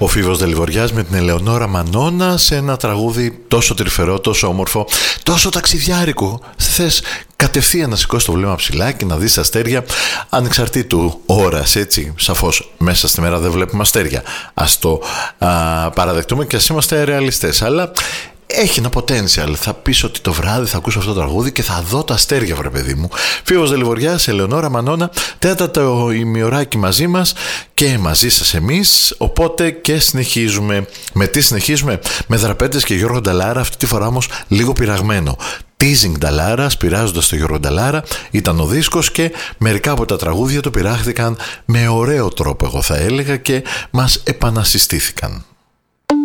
Ο Φίβος Δελιβοριάς με την Ελεονόρα Μανώνα σε ένα τραγούδι τόσο τρυφερό, τόσο όμορφο, τόσο ταξιδιάρικο. Θες κατευθείαν να σηκώσεις το βλέμμα ψηλά και να δεις αστέρια ανεξαρτήτου ώρας, έτσι. Σαφώς μέσα στη μέρα δεν βλέπουμε αστέρια. Ας το παραδεχτούμε και ας είμαστε ρεαλιστές. Αλλά έχει ένα potential. Θα πεις ότι το βράδυ θα ακούσω αυτό το τραγούδι και θα δω τα αστέρια, βρε παιδί μου. Φίβος Δελιβοριάς, Ελεονόρα Μανώνα, τέταρτο ημιωράκι μαζί μας και μαζί σας εμείς. Οπότε και συνεχίζουμε. Με τι συνεχίζουμε? Με Δραπέτες και Γιώργο Νταλάρα, αυτή τη φορά όμως λίγο πειραγμένο. Teasing Νταλάρα, πειράζοντας τον Γιώργο Νταλάρα, ήταν ο δίσκος και μερικά από τα τραγούδια το πειράχθηκαν με ωραίο τρόπο, εγώ θα έλεγα, και μας επανασυστήθηκαν.